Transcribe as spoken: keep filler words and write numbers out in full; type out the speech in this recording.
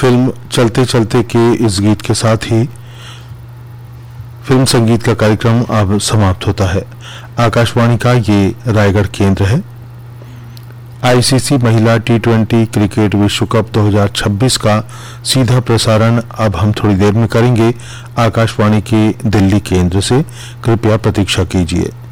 Film चलते चलते के इस गीत के साथ ही फिल्म संगीत का कार्यक्रम अब समाप्त होता है। आकाशवाणी का ये रायगढ़ केंद्र है। आईसीसी महिला टी ट्वेंटी क्रिकेट विश्व कप दो हज़ार छब्बीस का सीधा प्रसारण अब हम थोड़ी देर में करेंगे आकाशवाणी के दिल्ली केंद्र से। कृपया प्रतीक्षा कीजिए।